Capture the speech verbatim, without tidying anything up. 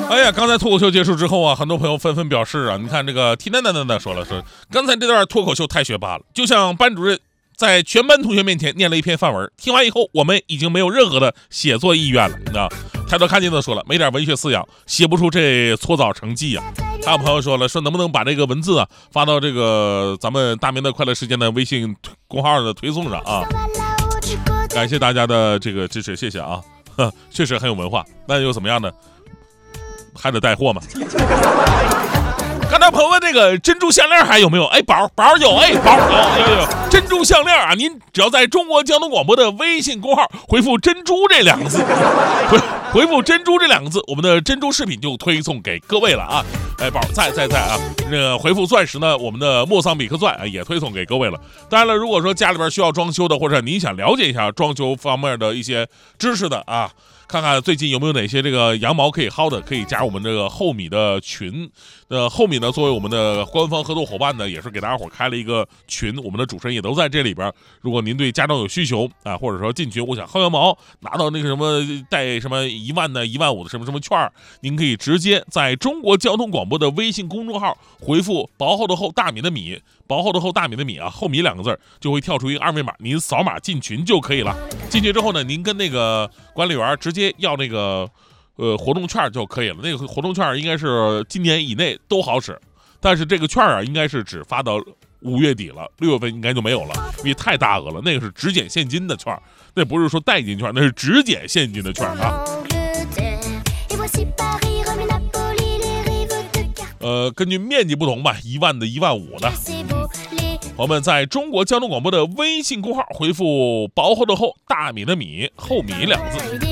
哎呀，刚才脱口秀结束之后啊，很多朋友纷纷表示啊，你看这个 T 蛋蛋蛋蛋说了说，刚才这段脱口秀太学霸了，就像班主任在全班同学面前念了一篇范文，听完以后我们已经没有任何的写作意愿了啊。抬头看镜子说了，没点文学素养写不出这搓澡成绩啊。还有朋友说了，说能不能把这个文字啊发到这个咱们大明的快乐时间的微信公号的推送上啊。感谢大家的这个支持，谢谢啊，呵，确实很有文化，那又怎么样呢？还得带货嘛。刚才朋友问那个珍珠项链还有没有？哎，宝宝有，哎，宝有有有珍珠项链啊！您只要在中国交通广播的微信公号回复“珍珠”这两个字，回回复“珍珠”这两个字，我们的珍珠饰品就推送给各位了啊！哎，宝在在在啊！那个回复钻石呢，我们的莫桑比克钻啊也推送给各位了。当然了，如果说家里边需要装修的，或者您想了解一下装修方面的一些知识的啊。看看最近有没有哪些这个羊毛可以薅的，可以加入我们这个厚米的群。呃，厚米呢作为我们的官方合作伙伴呢，也是给大家伙开了一个群，我们的主持人也都在这里边。如果您对家装有需求啊，或者说进群我想薅羊毛，拿到那个什么带什么一万的、一万五的什么什么券，您可以直接在中国交通广播的微信公众号回复薄厚的厚大米的米，薄厚的厚大米的米啊，厚米两个字就会跳出一个二维码，您扫码进群就可以了。进去之后呢，您跟那个管理员直接要那个呃活动券就可以了。那个活动券应该是今年以内都好使，但是这个券啊应该是只发到五月底了，六月份应该就没有了，因为太大额了。那个是只减现金的券，那不是说代金券，那是只减现金的券啊。呃，根据面积不同吧，一万的、一万五的。我们在中国交通广播的微信公号回复“薄厚的厚大米的米”厚米两个字。